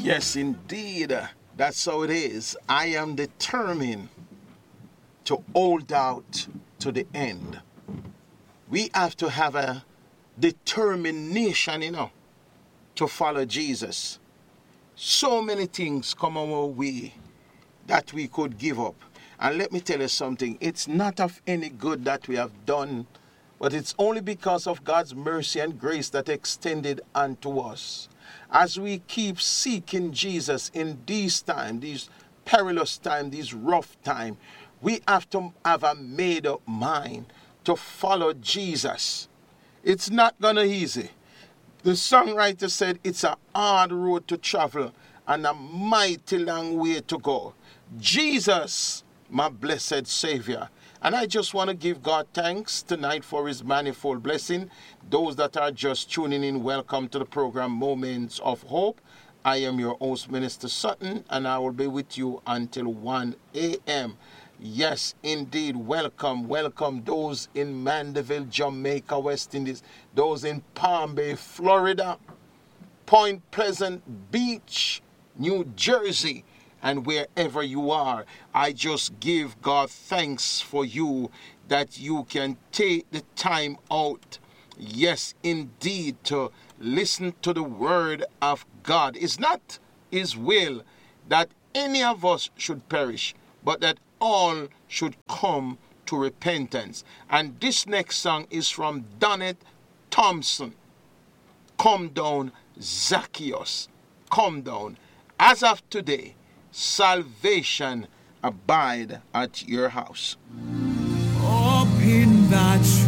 Yes, indeed. That's how it is. I am determined to hold out to the end. We have to have a determination, to follow Jesus. So many things come our way that we could give up. And let me tell you something. It's not of any good that we have done, but it's only because of God's mercy and grace that extended unto us. As we keep seeking Jesus in these times, these perilous times, these rough times, we have to have a made up mind to follow Jesus. It's not gonna easy. The songwriter said it's a hard road to travel and a mighty long way to go. Jesus, my blessed Savior. And I just want to give God thanks tonight for his manifold blessing. Those that are just tuning in, welcome to the program Moments of Hope. I am your host, Minister Sutton, and I will be with you until 1 a.m. Yes, indeed, welcome those in Mandeville, Jamaica, West Indies, those in Palm Bay, Florida, Point Pleasant Beach, New Jersey, and wherever you are. I just give God thanks for you that you can take the time out, yes, indeed, to listen to the word of God. It's not his will that any of us should perish, but that all should come to repentance. And this next song is from Donnet Thompson. Come down, Zacchaeus. Come down. As of today, salvation abide at your house. Open that